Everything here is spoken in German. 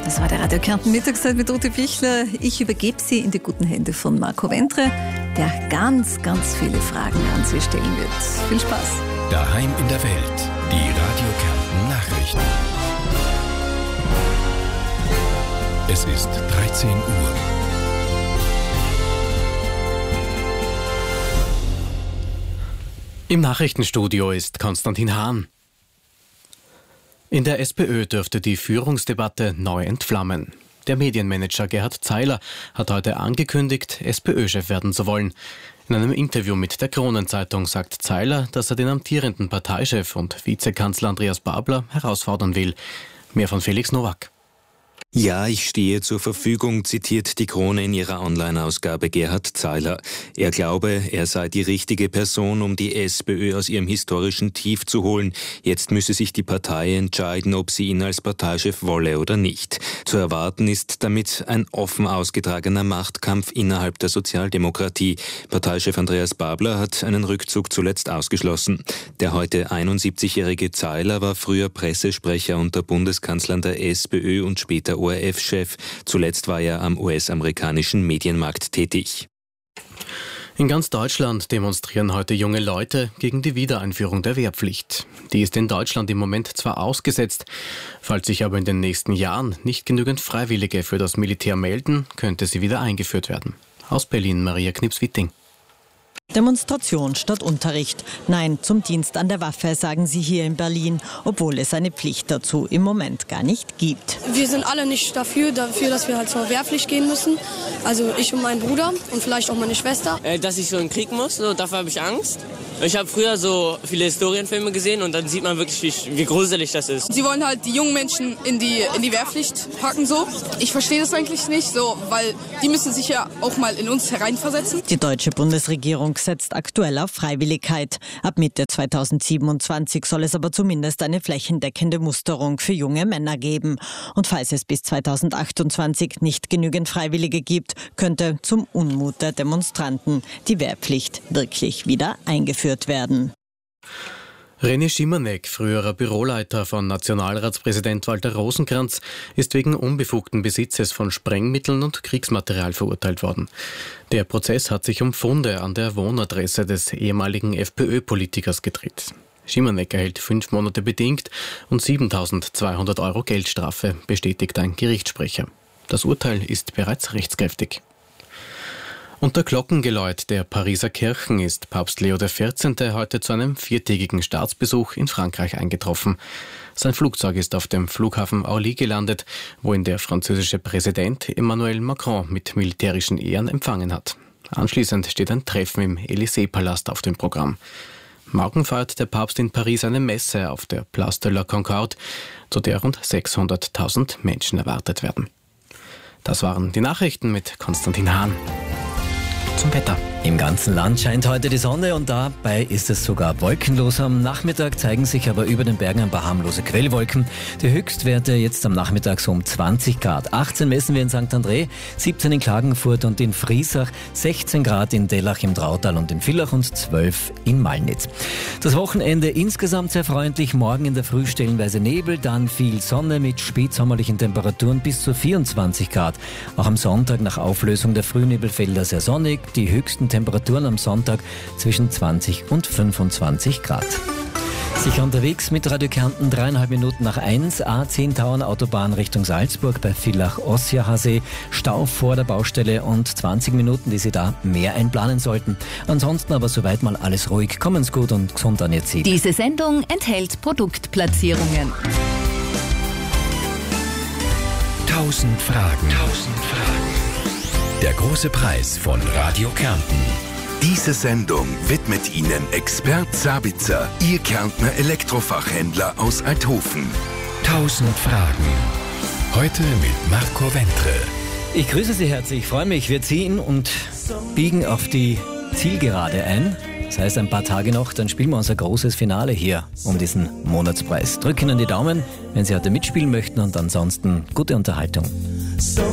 Das war der Radio Kärnten Mittagszeit mit Ute Pichler. Ich übergebe Sie in die guten Hände von Marco Wentre, der ganz, ganz viele Fragen an Sie stellen wird. Viel Spaß. Daheim in der Welt. Die Radio Kärnten Nachrichten. Es ist 13 Uhr. Im Nachrichtenstudio ist Konstantin Hahn. In der SPÖ dürfte die Führungsdebatte neu entflammen. Der Medienmanager Gerhard Zeiler hat heute angekündigt, SPÖ-Chef werden zu wollen. In einem Interview mit der Kronenzeitung sagt Zeiler, dass er den amtierenden Parteichef und Vizekanzler Andreas Babler herausfordern will. Mehr von Felix Nowak. Ja, ich stehe zur Verfügung, zitiert die Krone in ihrer Online-Ausgabe Gerhard Zeiler. Er glaube, er sei die richtige Person, um die SPÖ aus ihrem historischen Tief zu holen. Jetzt müsse sich die Partei entscheiden, ob sie ihn als Parteichef wolle oder nicht. Zu erwarten ist damit ein offen ausgetragener Machtkampf innerhalb der Sozialdemokratie. Parteichef Andreas Babler hat einen Rückzug zuletzt ausgeschlossen. Der heute 71-jährige Zeiler war früher Pressesprecher unter Bundeskanzlern der SPÖ und später ORF-Chef. Zuletzt war er am US-amerikanischen Medienmarkt tätig. In ganz Deutschland demonstrieren heute junge Leute gegen die Wiedereinführung der Wehrpflicht. Die ist in Deutschland im Moment zwar ausgesetzt, falls sich aber in den nächsten Jahren nicht genügend Freiwillige für das Militär melden, könnte sie wieder eingeführt werden. Aus Berlin Maria Knips-Witting. Demonstration statt Unterricht. Nein zum Dienst an der Waffe, sagen sie hier in Berlin, obwohl es eine Pflicht dazu im Moment gar nicht gibt. Wir sind alle nicht dafür, dass wir halt zur Wehrpflicht gehen müssen. Also ich und mein Bruder und vielleicht auch meine Schwester. Dass ich so in den Krieg muss, dafür habe ich Angst. Ich habe früher so viele Historienfilme gesehen und dann sieht man wirklich, wie gruselig das ist. Sie wollen halt die jungen Menschen in die Wehrpflicht packen so. Ich verstehe das eigentlich nicht so, weil die müssen sich ja auch mal in uns hereinversetzen. Die deutsche Bundesregierung setzt aktuell auf Freiwilligkeit. Ab Mitte 2027 soll es aber zumindest eine flächendeckende Musterung für junge Männer geben. Und falls es bis 2028 nicht genügend Freiwillige gibt, könnte zum Unmut der Demonstranten die Wehrpflicht wirklich wieder eingeführt werden. René Schimanek, früherer Büroleiter von Nationalratspräsident Walter Rosenkranz, ist wegen unbefugten Besitzes von Sprengmitteln und Kriegsmaterial verurteilt worden. Der Prozess hat sich um Funde an der Wohnadresse des ehemaligen FPÖ-Politikers gedreht. Schimanek erhält 5 Monate bedingt und 7.200 € Geldstrafe, bestätigt ein Gerichtssprecher. Das Urteil ist bereits rechtskräftig. Unter Glockengeläut der Pariser Kirchen ist Papst Leo XIV. Heute zu einem 4-tägigen Staatsbesuch in Frankreich eingetroffen. Sein Flugzeug ist auf dem Flughafen Orly gelandet, wo ihn der französische Präsident Emmanuel Macron mit militärischen Ehren empfangen hat. Anschließend steht ein Treffen im Élysée-Palast auf dem Programm. Morgen feiert der Papst in Paris eine Messe auf der Place de la Concorde, zu der rund 600.000 Menschen erwartet werden. Das waren die Nachrichten mit Konstantin Hahn. Zum Wetter. Im ganzen Land scheint heute die Sonne und dabei ist es sogar wolkenlos. Am Nachmittag zeigen sich aber über den Bergen ein paar harmlose Quellwolken. Die Höchstwerte jetzt am Nachmittag so um 20 Grad. 18 messen wir in St. André, 17 in Klagenfurt und in Friesach, 16 Grad in Dellach im Drautal und in Villach und 12 in Malnitz. Das Wochenende insgesamt sehr freundlich. Morgen in der Früh stellenweise Nebel, dann viel Sonne mit spätsommerlichen Temperaturen bis zu 24 Grad. Auch am Sonntag nach Auflösung der Frühnebelfelder sehr sonnig. Die höchsten Temperaturen am Sonntag zwischen 20 und 25 Grad. Sicher unterwegs mit Radio Kärnten, 3,5 Minuten nach 1, A10 Tauern Autobahn Richtung Salzburg bei Villach-Ossiachsee, Stau vor der Baustelle und 20 Minuten, die Sie da mehr einplanen sollten. Ansonsten aber soweit mal alles ruhig. Kommen's gut und gesund an Ihr Ziel. Diese Sendung enthält Produktplatzierungen. 1000 Fragen. Der große Preis von Radio Kärnten. Diese Sendung widmet Ihnen Expert Sabitzer, Ihr Kärntner Elektrofachhändler aus Althofen. 1000 Fragen. Heute mit Marco Wentre. Ich grüße Sie herzlich, ich freue mich. Wir ziehen und biegen auf die Zielgerade ein. Das heißt, ein paar Tage noch, dann spielen wir unser großes Finale hier um diesen Monatspreis. Drücken Ihnen die Daumen, wenn Sie heute mitspielen möchten und ansonsten gute Unterhaltung.